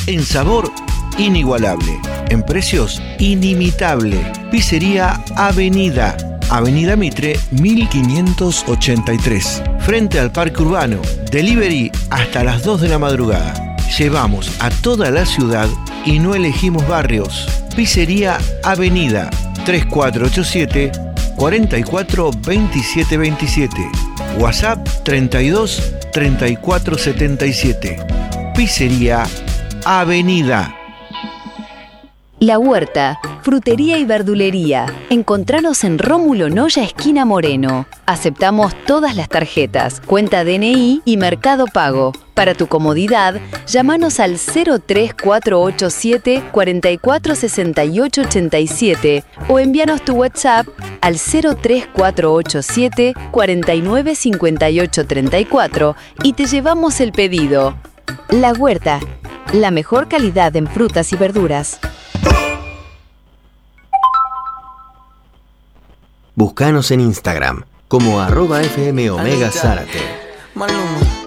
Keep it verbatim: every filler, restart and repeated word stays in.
En sabor, inigualable. En precios, inimitable. Pizzería Avenida. Avenida Mitre, mil quinientos ochenta y tres. Frente al Parque Urbano. Delivery hasta las dos de la madrugada. Llevamos a toda la ciudad y no elegimos barrios. Pizzería Avenida. tres cuatro ocho siete, cuatro cuatro, dos siete dos siete. WhatsApp treinta y dos, treinta y cuatro setenta y siete. Pizzería Avenida. La Huerta, frutería y verdulería. Encontranos en Rómulo Noya, esquina Moreno. Aceptamos todas las tarjetas, cuenta D N I y Mercado Pago. Para tu comodidad, llámanos al cero tres cuatro ocho siete, cuatro cuatro seis ocho ocho siete o envíanos tu WhatsApp al cero tres cuatro ocho siete, cuatro nueve cinco ocho tres cuatro y te llevamos el pedido. La Huerta, la mejor calidad en frutas y verduras. Búscanos en Instagram como arroba F M Omega Zárate. Maluma.